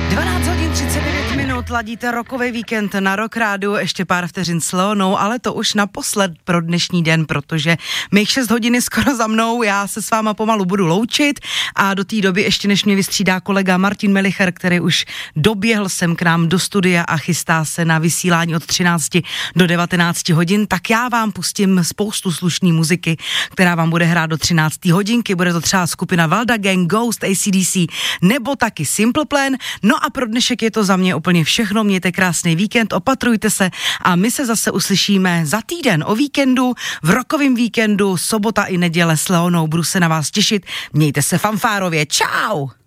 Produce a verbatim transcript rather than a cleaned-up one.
dvanáct hodin třicet devět minut, ladíte rokový víkend na Rock Rádiu, ještě pár vteřin s Leonou, ale to už naposled pro dnešní den, protože mých šest hodiny skoro za mnou, já se s váma pomalu budu loučit a do té doby ještě než mě vystřídá kolega Martin Melicher, který už doběhl sem k nám do studia a chystá se na vysílání od třinácti do devatenácti hodin, tak já vám pustím spoustu slušný muziky, která vám bude hrát do třinácté hodinky, bude to třeba skupina Valda Gang, Ghost, A C D C nebo taky Simple Plan. No a pro dnešek je to za mě úplně všechno, mějte krásný víkend, opatrujte se a my se zase uslyšíme za týden o víkendu, v rokovém víkendu, sobota i neděle s Leonou, budu se na vás těšit, mějte se fanfárově, čau!